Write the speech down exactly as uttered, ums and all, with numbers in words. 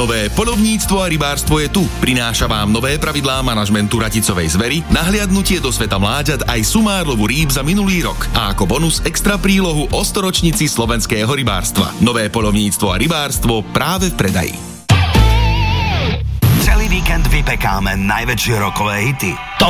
Nové poľovníctvo a rybárstvo je tu. Prináša vám nové pravidlá manažmentu raticovej zvery, nahliadnutie do sveta mláďat aj sumárlovu rýb za minulý rok a ako bonus extra prílohu o storočnici slovenského rybárstva. Nové poľovníctvo a rybárstvo práve v predaji. Celý víkend vypekáme najväčšie rokové hity.